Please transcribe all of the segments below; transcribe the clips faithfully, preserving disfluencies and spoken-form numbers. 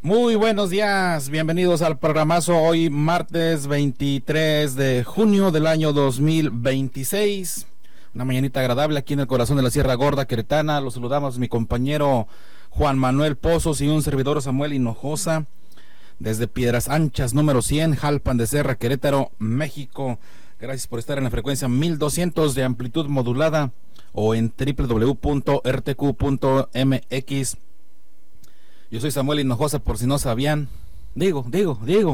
Muy buenos días, bienvenidos al programazo hoy martes veintitrés de junio del año dos mil veintiséis. Una mañanita agradable aquí en el corazón de la Sierra Gorda Queretana. Los saludamos mi compañero Juan Manuel Pozos y un servidor Samuel Hinojosa desde Piedras Anchas número cien, Jalpan de Serra, Querétaro, México. Gracias por estar en la frecuencia mil doscientos de amplitud modulada o en doble u doble u doble u punto r t q punto m x. Yo soy Samuel Hinojosa, por si no sabían. Digo, digo, digo.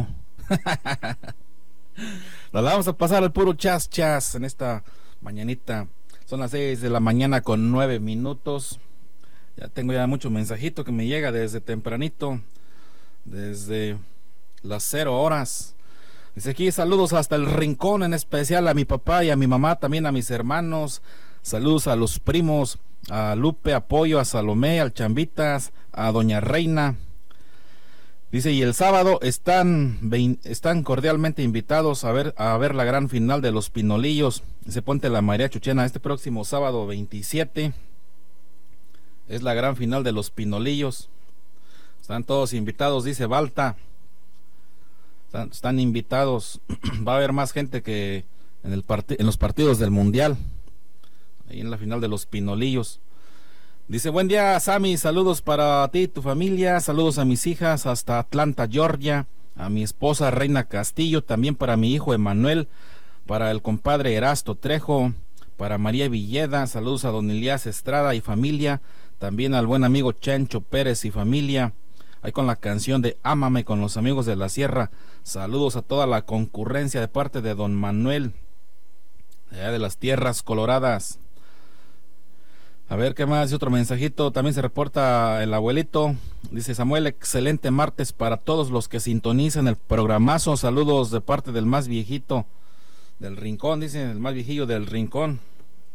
Nos la vamos a pasar al puro chas chas en esta mañanita. Son las seis de la mañana con nueve minutos. Ya tengo ya mucho mensajito que me llega desde tempranito, desde las cero horas. Dice aquí, saludos hasta el Rincón, en especial a mi papá y a mi mamá, también a mis hermanos. Saludos a los primos, a Lupe, a Pollo, a Salomé, al Chambitas, a Doña Reina. Dice, y el sábado están, están cordialmente invitados a ver, a ver la gran final de los Pinolillos. Se Ponte la María Chuchena este próximo sábado veintisiete. Es la gran final de los Pinolillos. Están todos invitados, dice Balta. Están, están invitados. Va a haber más gente que en, el part- en los partidos del Mundial. Ahí en la final de los Pinolillos. Dice, buen día Sammy, saludos para ti y tu familia, saludos a mis hijas hasta Atlanta, Georgia, a mi esposa Reina Castillo, también para mi hijo Emanuel, para el compadre Erasto Trejo, para María Villeda, saludos a don Elías Estrada y familia, también al buen amigo Chencho Pérez y familia, ahí con la canción de Ámame con los amigos de la sierra. Saludos a toda la concurrencia de parte de don Manuel, allá de las tierras coloradas. A ver, ¿qué más? Otro mensajito, también se reporta el abuelito. Dice Samuel, excelente martes para todos los que sintonizan el programazo. Saludos de parte del más viejito del Rincón, dice el más viejillo del Rincón.